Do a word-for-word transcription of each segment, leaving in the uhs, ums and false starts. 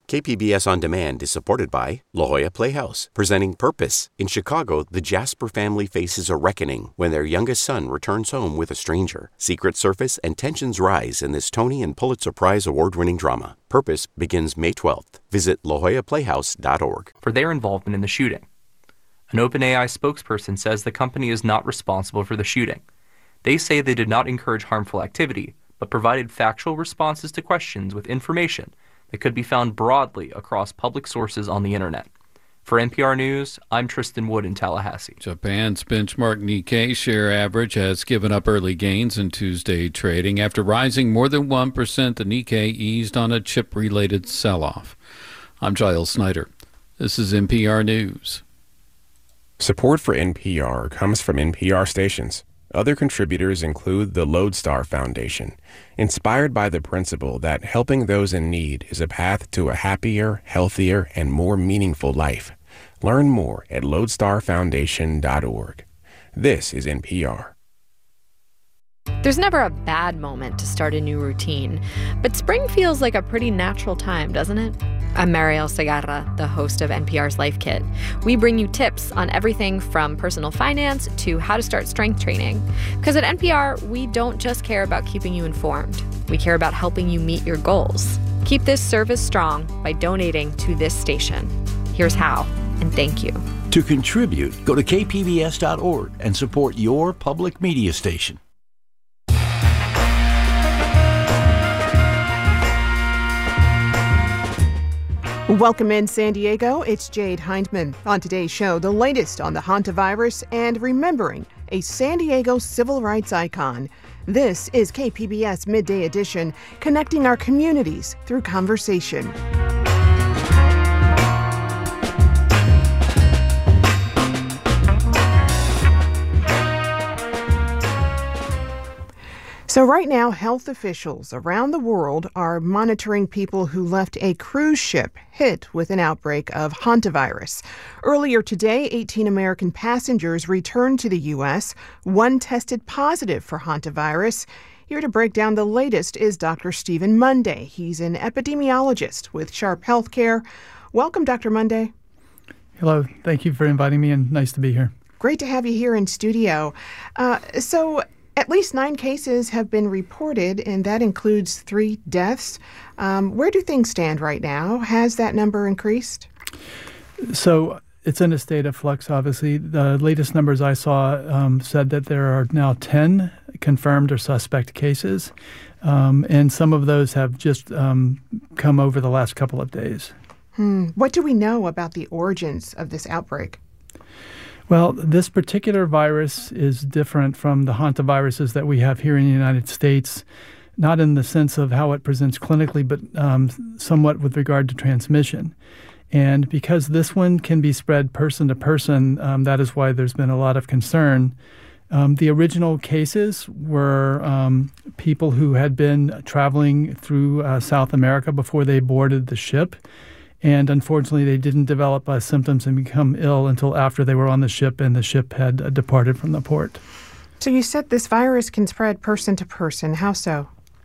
K P B S On Demand is supported by La Jolla Playhouse, presenting Purpose. In Chicago, the Jasper family faces a reckoning when their youngest son returns home with a stranger. Secrets surface and tensions rise in this Tony and Pulitzer Prize award-winning drama. Purpose begins May twelfth. Visit la jolla playhouse dot org. For their involvement in the shooting. An OpenAI spokesperson says the company is not responsible for the shooting. They say they did not encourage harmful activity, but provided factual responses to questions with information that could be found broadly across public sources on the internet. For N P R News, I'm Tristan Wood in Tallahassee. Japan's benchmark Nikkei share average has given up early gains in Tuesday trading. After rising more than one percent, the Nikkei eased on a chip-related sell-off. I'm Giles Snyder. This is N P R News. Support for N P R comes from N P R stations. Other contributors include the Lodestar Foundation, inspired by the principle that helping those in need is a path to a happier, healthier, and more meaningful life. Learn more at lodestar foundation dot org. This is N P R. There's never a bad moment to start a new routine, but spring feels like a pretty natural time, doesn't it? I'm Mariel Segarra, the host of N P R's Life Kit. We bring you tips on everything from personal finance to how to start strength training. Because at N P R, we don't just care about keeping you informed. We care about helping you meet your goals. Keep this service strong by donating to this station. Here's how, and thank you. To contribute, go to k p b s dot org and support your public media station. Welcome in San Diego, it's Jade Hindman. On today's show, the latest on the hantavirus and remembering a San Diego civil rights icon. This is K P B S Midday Edition, connecting our communities through conversation. So right now, health officials around the world are monitoring people who left a cruise ship hit with an outbreak of hantavirus. Earlier today, eighteen American passengers returned to the U S. One tested positive for hantavirus. Here to break down the latest is Doctor Stephen Monday. He's an epidemiologist with Sharp Healthcare. Welcome, Doctor Monday. Hello. Thank you for inviting me, and nice to be here. Great to have you here in studio. Uh, so... At least nine cases have been reported, and that includes three deaths. Um, where do things stand right now? Has that number increased? So it's in a state of flux, obviously. The latest numbers I saw um, said that there are now ten confirmed or suspect cases, um, and some of those have just um, come over the last couple of days. Hmm. What do we know about the origins of this outbreak? Well, this particular virus is different from the hantaviruses that we have here in the United States, not in the sense of how it presents clinically, but um, somewhat with regard to transmission. And because this one can be spread person to person, um, that is why there's been a lot of concern. Um, the original cases were um, people who had been traveling through uh, South America before they boarded the ship. And unfortunately, they didn't develop uh, symptoms and become ill until after they were on the ship and the ship had uh, departed from the port. So you said this virus can spread person to person. How so?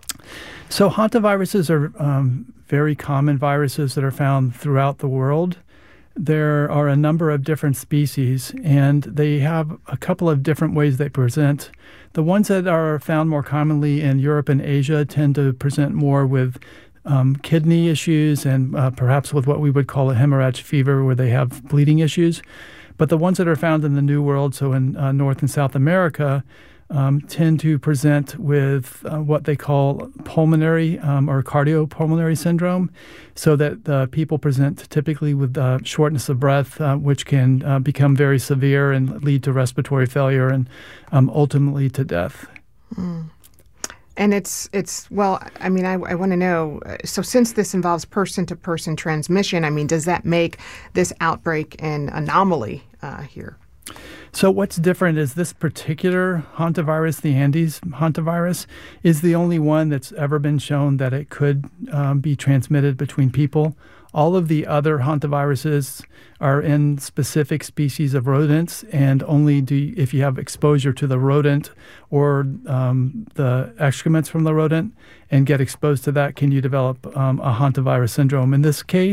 So hantaviruses are um, very common viruses that are found throughout the world. There are a number of different species, and they have a couple of different ways they present. The ones that are found more commonly in Europe and Asia tend to present more with Um, kidney issues and uh, perhaps with what we would call a hemorrhagic fever, where they have bleeding issues. But the ones that are found in the New World, so in uh, North and South America, um, tend to present with uh, what they call pulmonary um, or cardiopulmonary syndrome, so that the people present typically with uh, shortness of breath, uh, which can uh, become very severe and lead to respiratory failure and um, ultimately to death. Mm. And it's, it's well, I mean, I, I want to know, so since this involves person-to-person transmission, I mean, does that make this outbreak an anomaly uh, here? So what's different is this particular hantavirus, the Andes hantavirus, is the only one that's ever been shown that it could um, be transmitted between people. All of the other hantaviruses are in specific species of rodents, and only do you, if you have exposure to the rodent or um, the excrements from the rodent and get exposed to that, can you develop um, a hantavirus syndrome. In this case,